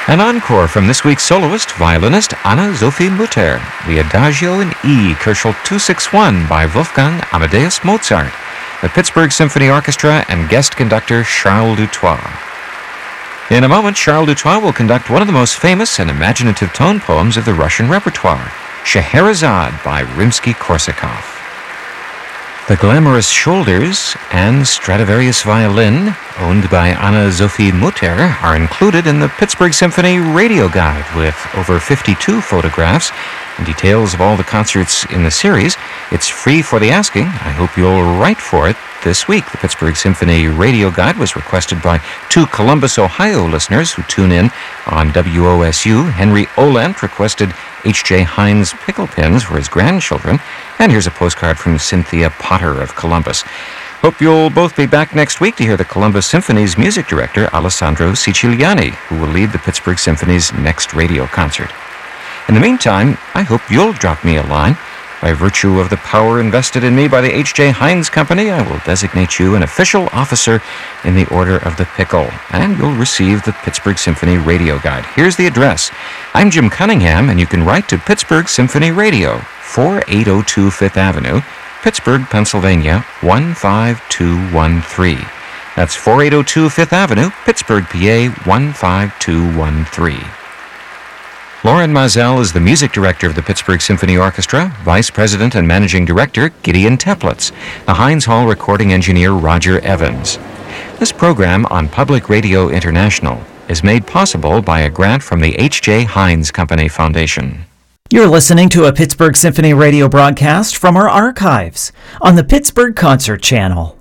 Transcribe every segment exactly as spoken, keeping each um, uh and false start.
An encore from this week's soloist, violinist Anna-Sophie Mutter, the Adagio in E, Köchel two sixty-one by Wolfgang Amadeus Mozart, the Pittsburgh Symphony Orchestra, and guest conductor Charles Dutoit. In a moment, Charles Dutoit will conduct one of the most famous and imaginative tone poems of the Russian repertoire, Scheherazade by Rimsky-Korsakov. The Glamorous Shoulders and Stradivarius Violin, owned by Anna-Sophie Mutter, are included in the Pittsburgh Symphony Radio Guide with over fifty-two photographs and details of all the concerts in the series. It's free for the asking. I hope you'll write for it this week. The Pittsburgh Symphony Radio Guide was requested by two Columbus, Ohio listeners who tune in on W O S U. Henry Olant requested H J Heinz pickle pins for his grandchildren. And here's a postcard from Cynthia Potter of Columbus. Hope you'll both be back next week to hear the Columbus Symphony's music director, Alessandro Siciliani, who will lead the Pittsburgh Symphony's next radio concert. In the meantime, I hope you'll drop me a line. By virtue of the power invested in me by the H J Heinz Company, I will designate you an official officer in the Order of the Pickle, and you'll receive the Pittsburgh Symphony Radio Guide. Here's the address. I'm Jim Cunningham, and you can write to Pittsburgh Symphony Radio, forty-eight oh two Fifth Avenue, Pittsburgh, Pennsylvania, one five two one three. That's forty-eight oh two Fifth Avenue, Pittsburgh, P A, one five two one three. Lauren Mazel is the music director of the Pittsburgh Symphony Orchestra, vice president and managing director Gideon Teplitz, the Heinz Hall recording engineer Roger Evans. This program on Public Radio International is made possible by a grant from the H J Heinz Company Foundation. You're listening to a Pittsburgh Symphony radio broadcast from our archives on the Pittsburgh Concert Channel.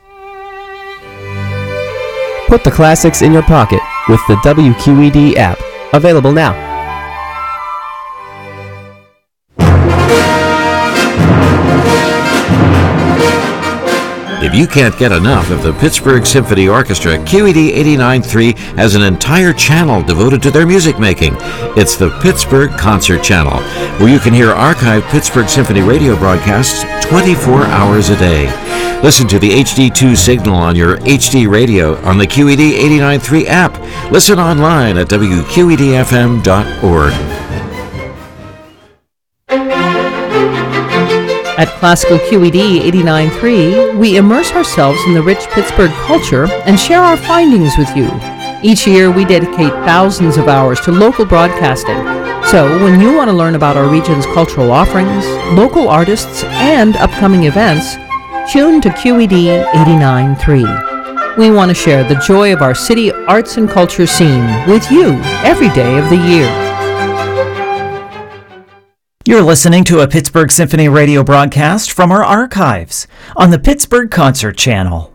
Put the classics in your pocket with the W Q E D app, available now. If you can't get enough of the Pittsburgh Symphony Orchestra, Q E D eighty-nine point three has an entire channel devoted to their music making. It's the Pittsburgh Concert Channel, where you can hear archived Pittsburgh Symphony radio broadcasts twenty-four hours a day. Listen to the H D two signal on your H D radio on the Q E D eighty-nine point three app. Listen online at W Q E D F M dot org. At Classical Q E D eighty-nine point three, we immerse ourselves in the rich Pittsburgh culture and share our findings with you. Each year, we dedicate thousands of hours to local broadcasting. So, when you want to learn about our region's cultural offerings, local artists, and upcoming events, tune to Q E D eighty-nine point three. We want to share the joy of our city arts and culture scene with you every day of the year. You're listening to a Pittsburgh Symphony radio broadcast from our archives on the Pittsburgh Concert Channel.